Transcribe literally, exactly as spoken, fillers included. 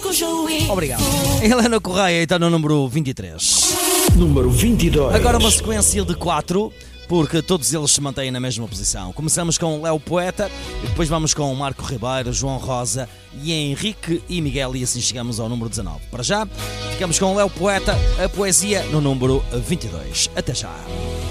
Obrigado. Helena Correia está no número vinte e três. Número vinte e dois. Agora uma sequência de quatro, porque todos eles se mantêm na mesma posição. Começamos com Léo Poeta, e depois vamos com Marco Ribeiro, João Rosa e Henrique e Miguel, e assim chegamos ao número dezanove. Para já, ficamos com Léo Poeta, a poesia no número vinte e dois. Até já.